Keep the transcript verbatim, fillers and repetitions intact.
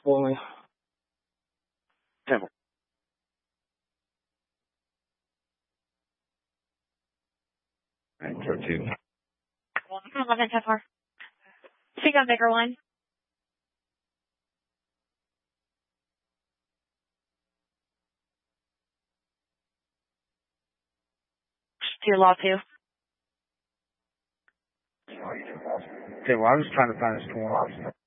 for me. Temple. And go two. eleven ten four. Speak on bigger one. Two law two. Okay, well, I was trying to find a storm.